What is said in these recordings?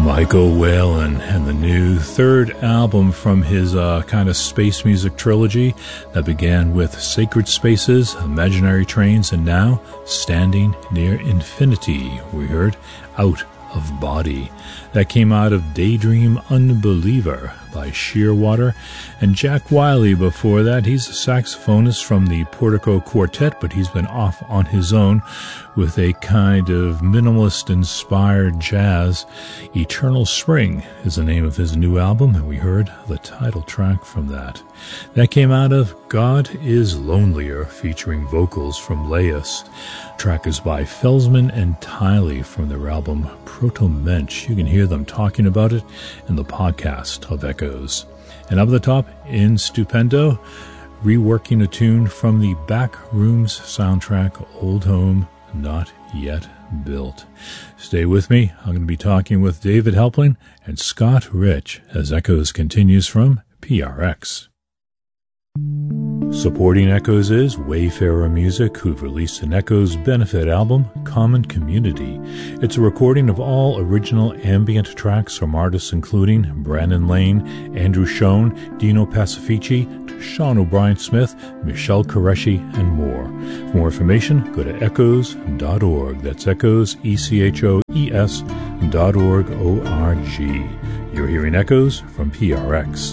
Michael Whalen and the new third album from his kind of space music trilogy that began with Sacred Spaces, Imaginary Trains, and now Standing Near Infinity. We heard Out of Body. That came out of Daydream Unbeliever by Shearwater. And Jack Wiley before that, he's a saxophonist from the Portico Quartet, but he's been off on his own with a kind of minimalist-inspired jazz. Eternal Spring is the name of his new album, and we heard the title track from that. That came out of God is Lonelier, featuring vocals from Laius. Track is by Felsman and Tiley from their album Proto-Mensch. You can hear them talking about it in the podcast of Echoes. And up the top, in Stupendo, reworking a tune from the Backrooms soundtrack, Old Home Not Yet Built. Stay with me. I'm going to be talking with David Helpling and Scott Rich as Echoes continues from PRX. Supporting Echoes is Wayfarer Music, who've released an Echoes benefit album, Common Community. It's a recording of all original ambient tracks from artists including Brandon Lane, Andrew Schoen, Dino Pacifici, Sean O'Brien Smith, Michelle Qureshi, and more. For more information, go to echoes.org. That's Echoes, ECHOES.org, O-R-G. You're hearing Echoes from PRX.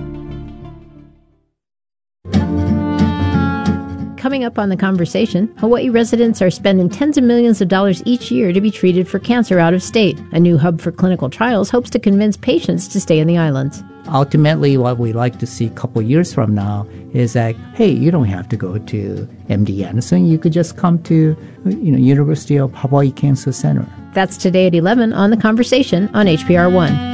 Coming up on The Conversation, Hawaii residents are spending tens of millions of dollars each year to be treated for cancer out of state. A new hub for clinical trials hopes to convince patients to stay in the islands. Ultimately, what we like to see a couple years from now is that, hey, you don't have to go to MD Anderson. You could just come to, University of Hawaii Cancer Center. That's today at 11 on The Conversation on HPR1.